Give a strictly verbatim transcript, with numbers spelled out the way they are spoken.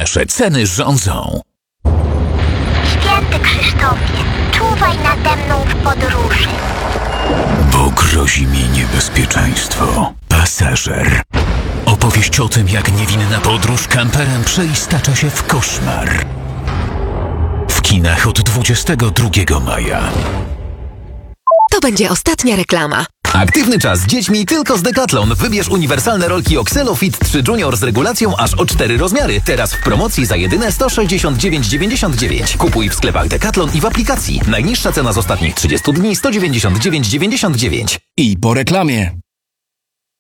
Nasze ceny rządzą. Święty Krzysztofie, czuwaj nade mną w podróży. Bo grozi mi niebezpieczeństwo. Pasażer. Opowieść o tym, jak niewinna podróż kamperem przeistacza się w koszmar. W kinach od dwudziestego drugiego maja. To będzie ostatnia reklama. Aktywny czas z dziećmi tylko z Decathlon. Wybierz uniwersalne rolki Oxelo Fit trzy Junior z regulacją aż o cztery rozmiary. Teraz w promocji za jedyne sto sześćdziesiąt dziewięć dziewięćdziesiąt dziewięć. Kupuj w sklepach Decathlon i w aplikacji. Najniższa cena z ostatnich trzydziestu dni sto dziewięćdziesiąt dziewięć dziewięćdziesiąt dziewięć. I po reklamie.